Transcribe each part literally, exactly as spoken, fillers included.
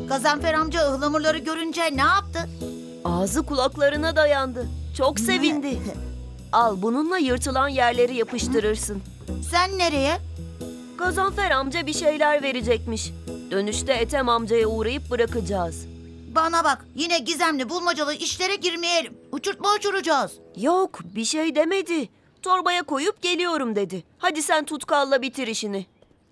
Gazanfer amca ıhlamurları görünce ne yaptı? Ağzı kulaklarına dayandı. Çok sevindi. Al, bununla yırtılan yerleri yapıştırırsın. Sen nereye? Gazanfer amca bir şeyler verecekmiş. Dönüşte Ethem amcaya uğrayıp bırakacağız. Bana bak, yine gizemli bulmacalı işlere girmeyelim. Uçurtma uçuracağız. Yok, bir şey demedi. Torbaya koyup geliyorum dedi. Hadi sen tutkalla bitir işini.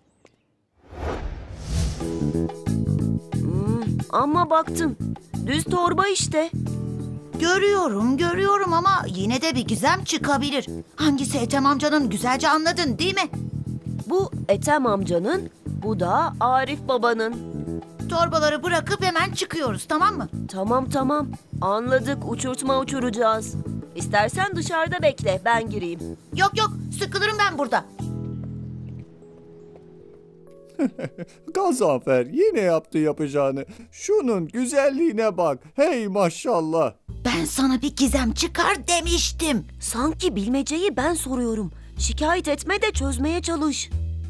Hmm, ama baktım. Düz torba işte. Görüyorum, görüyorum ama yine de bir gizem çıkabilir. Hangisi Ethem amcanın, güzelce anladın değil mi? Bu Ethem amcanın, bu da Arif babanın. Torbaları bırakıp hemen çıkıyoruz, tamam mı? Tamam tamam, anladık, uçurtma uçuracağız. İstersen dışarıda bekle, ben gireyim. Yok yok, sıkılırım ben burada. Gazanfer yine yaptı yapacağını. Şunun güzelliğine bak. Hey maşallah. Ben sana bir gizem çıkar demiştim. Sanki bilmeceyi ben soruyorum. Şikayet etme de çözmeye çalış.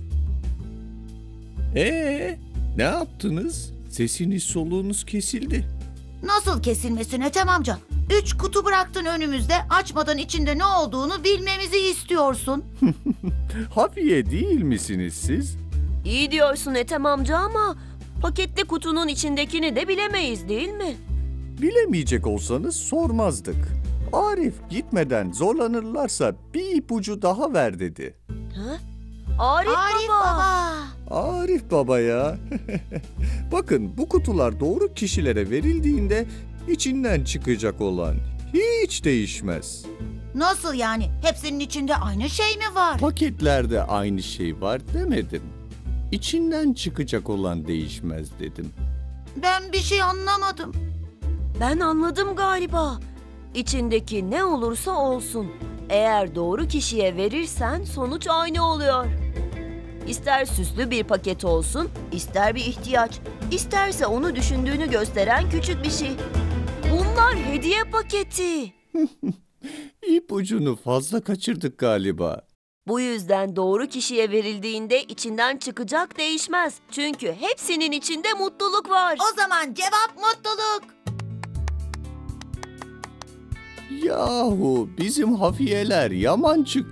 Ee, ne yaptınız? Sesiniz soluğunuz kesildi. Nasıl kesilmesin Ethem amca? Üç kutu bıraktın önümüzde, açmadan içinde ne olduğunu bilmemizi istiyorsun. Hafiye değil misiniz siz? İyi diyorsun Ethem amca ama paketli kutunun içindekini de bilemeyiz değil mi? Bilemeyecek olsanız sormazdık. Arif gitmeden zorlanırlarsa bir ipucu daha ver dedi. Ha? Arif, Arif baba. baba. Arif baba ya. Bakın bu kutular doğru kişilere verildiğinde içinden çıkacak olan hiç değişmez. Nasıl yani? Hepsinin içinde aynı şey mi var? Paketlerde aynı şey var demedim. İçinden çıkacak olan değişmez dedim. Ben bir şey anlamadım. Ben anladım galiba. İçindeki ne olursa olsun, eğer doğru kişiye verirsen sonuç aynı oluyor. İster süslü bir paket olsun, ister bir ihtiyaç, isterse onu düşündüğünü gösteren küçük bir şey. Bunlar hediye paketi. İpucunu fazla kaçırdık galiba. Bu yüzden doğru kişiye verildiğinde içinden çıkacak değişmez. Çünkü hepsinin içinde mutluluk var. O zaman cevap mutluluk. Yahu bizim hafiyeler yaman çıktı.